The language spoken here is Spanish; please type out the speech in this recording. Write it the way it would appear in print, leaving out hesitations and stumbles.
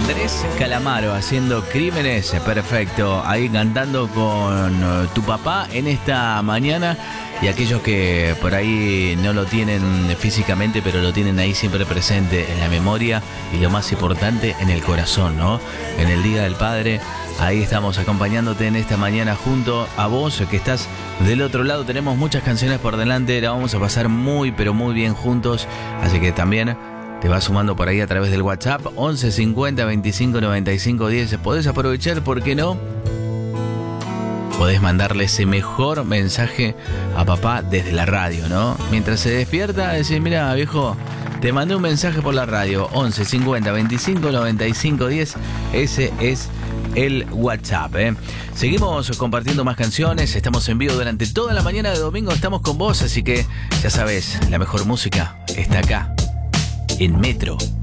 Andrés Calamaro haciendo Crímenes, perfecto, ahí cantando con tu papá en esta mañana. Y aquellos que por ahí no lo tienen físicamente, pero lo tienen ahí siempre presente en la memoria y lo más importante, en el corazón, ¿no? En el Día del Padre, ahí estamos acompañándote en esta mañana junto a vos que estás del otro lado. Tenemos muchas canciones por delante, la vamos a pasar muy pero muy bien juntos, así que también te vas sumando por ahí a través del WhatsApp 11 50 25 95 10. Podés aprovechar, ¿por qué no? Podés mandarle ese mejor mensaje a papá desde la radio, ¿no? Mientras se despierta, decir, mira, viejo, te mandé un mensaje por la radio, 11 50 25 95 10. Ese es el WhatsApp, ¿eh? Seguimos compartiendo más canciones, estamos en vivo durante toda la mañana de domingo, estamos con vos, así que ya sabes, la mejor música está acá, en Metro